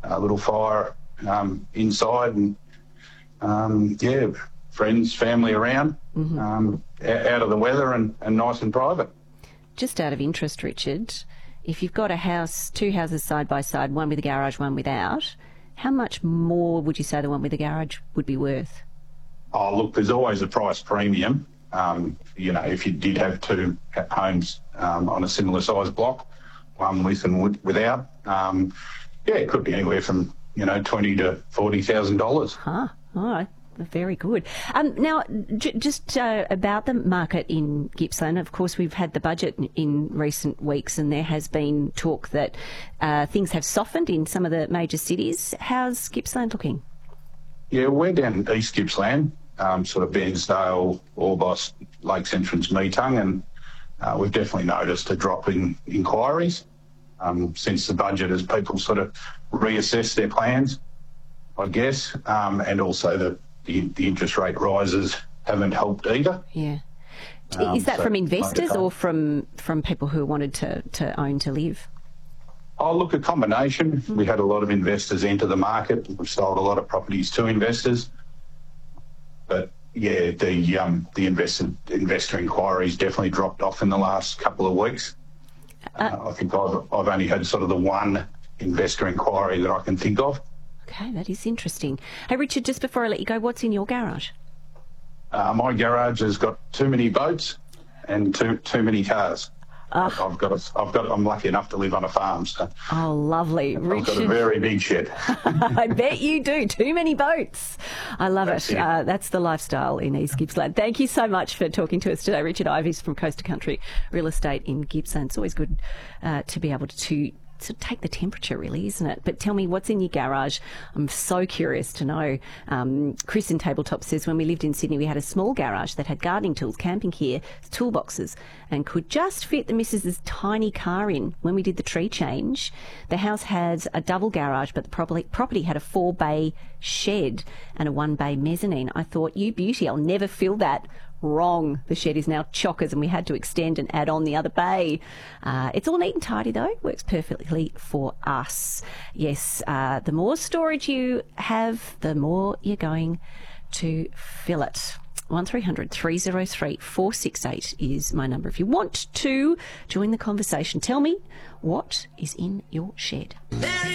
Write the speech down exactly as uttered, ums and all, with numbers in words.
a little fire um, inside, and um, yeah, friends, family around, mm-hmm. um, out of the weather and, and nice and private. Just out of interest, Richard, if you've got a house, two houses side by side, one with a garage, one without, how much more would you say the one with the garage would be worth? Oh, look, there's always a price premium. Um, you know, if you did have two homes um, on a similar size block, one with and without, um, yeah, it could be anywhere from, you know, twenty to forty thousand dollars. Huh. All right. Very good. Um, now, j- just uh, about the market in Gippsland, of course, we've had the budget in, in recent weeks, and there has been talk that uh, things have softened in some of the major cities. How's Gippsland looking? Yeah, we're down East Gippsland, um, sort of Bairnsdale, Orbost, Lakes Entrance, Meetung, and uh, we've definitely noticed a drop in inquiries um, since the budget, as people sort of reassess their plans, I guess, um, and also the The, the interest rate rises haven't helped either. Yeah. Um, Is that so from investors or from, from people who wanted to, to own to live? Oh, look, a combination. Mm-hmm. We had a lot of investors enter the market. We've sold a lot of properties to investors. But, yeah, the um, the investor, investor inquiries definitely dropped off in the last couple of weeks. Uh, uh, I think I've, I've only had sort of the one investor inquiry that I can think of. Okay, that is interesting. Hey, Richard, just before I let you go, what's in your garage? Uh, my garage has got too many boats and too too many cars. Uh, I've got a, I've got I'm lucky enough to live on a farm, so oh, lovely, I've Richard. got a very big shed. I bet you do. Too many boats. I love that's it. it. Uh, that's the lifestyle in East Gippsland. Thank you so much for talking to us today, Richard Ives from Coast to Country Real Estate in Gippsland. It's always good uh, to be able to. to to take the temperature, really, isn't it? But tell me, what's in your garage? I'm so curious to know. Um, Chris in Tabletop says, when we lived in Sydney, we had a small garage that had gardening tools, camping gear, toolboxes, and could just fit the missus's tiny car in. When we did the tree change, the house has a double garage, but the property, property had a four-bay shed and a one-bay mezzanine. I thought, you beauty, I'll never fill that. Wrong. The shed is now chockers and we had to extend and add on the other bay. Uh, it's all neat and tidy though. Works perfectly for us. Yes, uh, the more storage you have, the more you're going to fill it. one three hundred three oh three four six eight is my number. If you want to join the conversation, tell me what is in your shed.